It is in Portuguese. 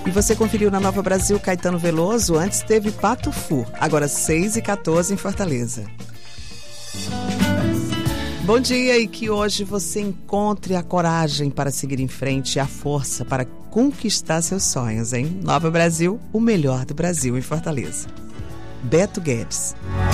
E você conferiu na Nova Brasil Caetano Veloso, antes teve Pato Fu, agora 6h14 em Fortaleza. Bom dia, e que hoje você encontre a coragem para seguir em frente e a força para conquistar seus sonhos, hein? Nova Brasil, o melhor do Brasil em Fortaleza. Beto Guedes.